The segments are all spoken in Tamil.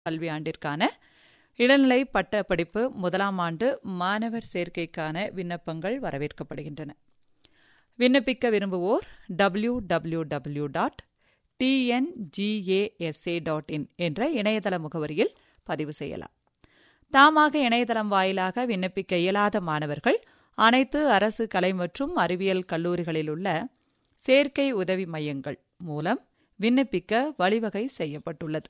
கல்வியாண்டிற்கான இளநிலை பட்ட படிப்பு முதலாம் ஆண்டு மாணவர் சேர்க்கைக்கான விண்ணப்பங்கள் வரவேற்கப்படுகின்றன. விண்ணப்பிக்க விரும்புவோர் www.tngasa.in என்ற இணையதள முகவரியில் பதிவு செய்யலாம். தாமாக இணையதளம் வாயிலாக விண்ணப்பிக்க இயலாத மாணவர்கள் அனைத்து அரசு கலை மற்றும் அறிவியல் கல்லூரிகளில் உள்ள சேர்க்கை உதவி மையங்கள் மூலம் விண்ணப்பிக்க வழிவகை செய்யப்பட்டுள்ளது.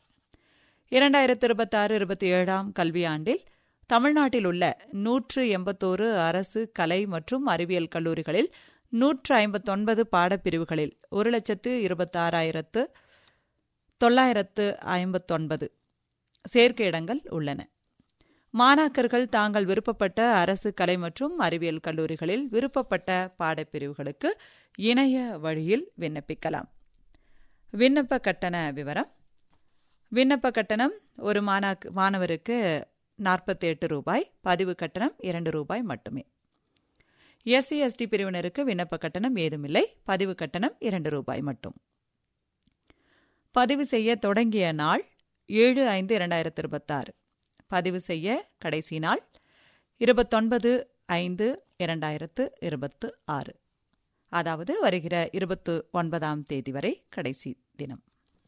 2026-27 கல்வியாண்டில் தமிழ்நாட்டில் உள்ள 181 அரசு கலை மற்றும் அறிவியல் கல்லூரிகளில் 159 பாடப்பிரிவுகளில் 126,959 சேர்க்கை இடங்கள் உள்ளன. மாணாக்கர்கள் தாங்கள் விருப்பப்பட்ட அரசு கலை மற்றும் அறிவியல் கல்லூரிகளில் விருப்பப்பட்ட பாடப்பிரிவுகளுக்கு இணைய வழியில் விண்ணப்பிக்கலாம். விண்ணப்ப கட்டண விவரம். விண்ணப்ப கட்டணம் ஒரு மாணவருக்கு 48 ரூபாய், பதிவு கட்டணம் 2 ரூபாய் மட்டுமே. SC/ST பிரிவினருக்கு விண்ணப்ப கட்டணம் ஏதுமில்லை, பதிவு கட்டணம் 2 ரூபாய் மட்டும். பதிவு செய்ய தொடங்கிய நாள் 7/5/2026. பதிவு செய்ய கடைசி நாள் 29/5/2026, அதாவது வருகிற 29ஆம் தேதி வரை கடைசி தினம்.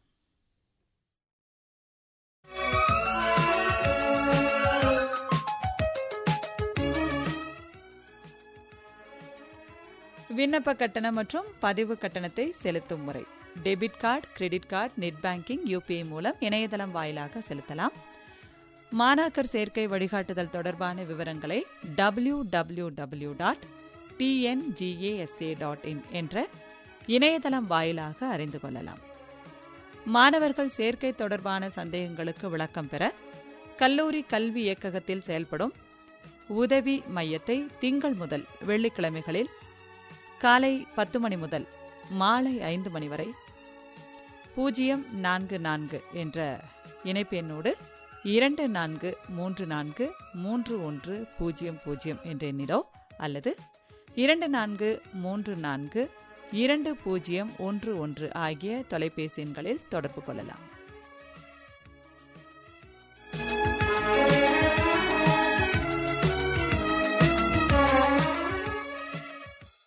விண்ணப்ப கட்டணம் மற்றும் பதிவு கட்டணத்தை செலுத்தும் முறை. Debit card, credit card, net banking, UPI மூலம் இணையதளம் வாயிலாக செலுத்தலாம். மாணாக்கர் சேர்க்கை வழிகாட்டுதல் தொடர்பான விவரங்களை www.tngasa.in என்ற இணையதளம் வாயிலாக அறிந்து கொள்ளலாம். மாணவர்கள் சேர்க்கை தொடர்பான சந்தேகங்களுக்கு விளக்கம் பெற கல்லூரி கல்வி இயக்ககத்தில் செயல்படும் உதவி மையத்தை திங்கள் முதல் வெள்ளிக்கிழமைகளில் காலை 10 மணி முதல் மாலை 5 மணி வரை 044 என்ற இணைப்பு எண்ணோடு 24343100 என்ற எண்ணிலோ அல்லது 24342011 ஆகிய தொலைபேசி எண்களில் தொடர்பு கொள்ளலாம்.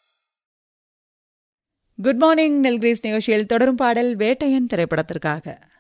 குட் மார்னிங் நெல்கிரீஸ் நிகழ்ச்சியில் தொடரும் பாடல் வேட்டையன் திரைப்படத்திற்காக.